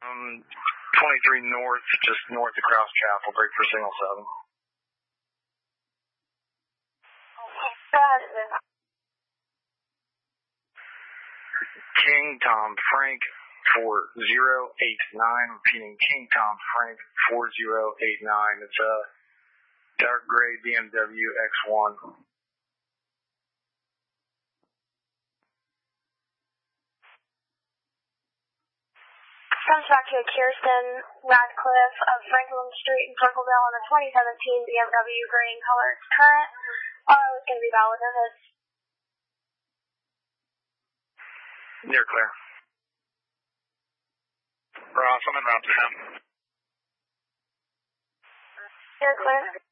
23 north, just north of Cross Chapel, break for signal 7. King Tom Frank 4089, repeating King Tom Frank 4089. It's a dark gray BMW X1. Comes back to Kirsten Radcliffe of Franklin Street in Circleville on the 2017 BMW gray in color. It's current. RO is going to be valid in this. You're clear. Ross, I'm in route to him. You're clear.